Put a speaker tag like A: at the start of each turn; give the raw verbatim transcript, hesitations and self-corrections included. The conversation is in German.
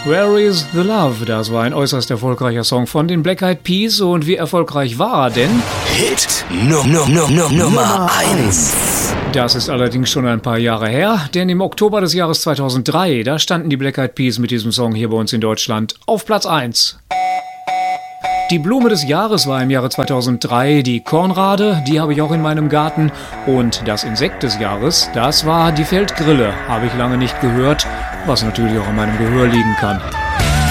A: Where is the Love? Das war ein äußerst erfolgreicher Song von den Black Eyed Peas. Und wie erfolgreich war er denn?
B: Hit no, no, no, no, Nummer eins.
A: Das ist allerdings schon ein paar Jahre her, denn im Oktober des Jahres zweitausenddrei, da standen die Black Eyed Peas mit diesem Song hier bei uns in Deutschland auf Platz eins. Die Blume des Jahres war im Jahre zweitausenddrei die Kornrade, die habe ich auch in meinem Garten. Und das Insekt des Jahres, das war die Feldgrille, habe ich lange nicht gehört, was natürlich auch an meinem Gehör liegen kann.